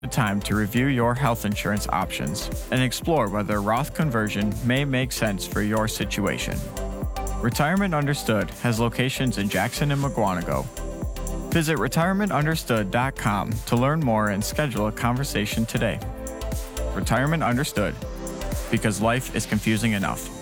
the time to review your health insurance options and explore whether Roth conversion may make sense for your situation. Retirement Understood has locations in Jackson and Mukwonago. Visit retirementunderstood.com to learn more and schedule a conversation today. Retirement Understood, because life is confusing enough.